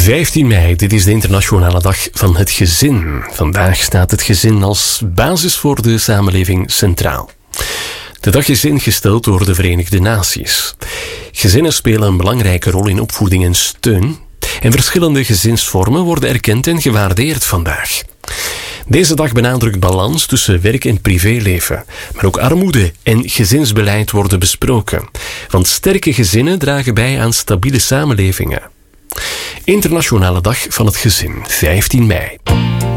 15 mei, dit is de internationale dag van het gezin. Vandaag staat het gezin als basis voor de samenleving centraal. De dag is ingesteld door de Verenigde Naties. Gezinnen spelen een belangrijke rol in opvoeding en steun. En verschillende gezinsvormen worden erkend en gewaardeerd vandaag. Deze dag benadrukt balans tussen werk- en privéleven. Maar ook armoede en gezinsbeleid worden besproken. Want sterke gezinnen dragen bij aan stabiele samenlevingen. Internationale dag van het gezin, 15 mei.